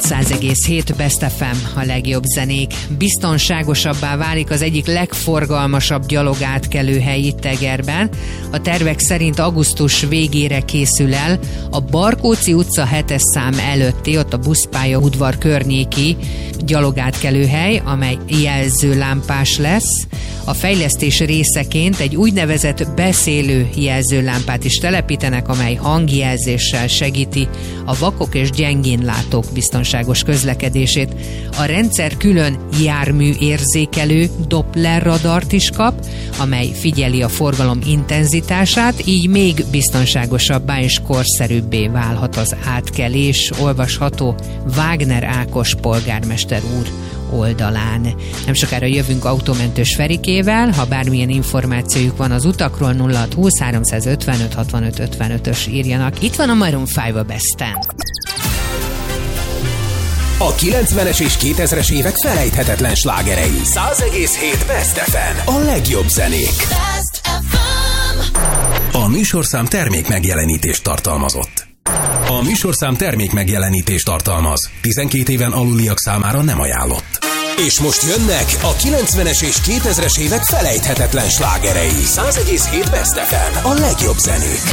100,7 Best FM, a legjobb zenék. Biztonságosabbá válik az egyik legforgalmasabb gyalogátkelőhely itt Egerben. A tervek szerint augusztus végére készül el a Barkóczi utca 7-es szám előtti, ott a buszpálya udvar környéki gyalogátkelőhely, amely jelzőlámpás lesz. A fejlesztés részeként egy úgynevezett beszélő jelzőlámpát is telepítenek, amely hangjelzéssel segíti a vakok és gyengénlátók biztonságos közlekedését. A rendszer külön járműérzékelő Doppler radart is kap, amely figyeli a forgalom intenzitását, így még biztonságosabbá és korszerűbbé válhat az átkelés, olvasható Wagner Ákos polgármester úr oldalán. Nem sokára jövünk autómentős Ferikével, ha bármilyen információjuk van az utakról, 0620 355 65 55-ös írjanak. Itt van a Maroon 5 a Besten. A 90-es és 2000-es évek felejthetetlen slágerei. 100,7 Best FM. A legjobb zenék. Best FM. A műsorszám termék megjelenítést tartalmazott. A műsorszám termék megjelenítést tartalmaz. 12 éven aluliak számára nem ajánlott. És most jönnek a 90-es és 2000-es évek felejthetetlen slágerei. 100,7 Best FM. A legjobb zenék.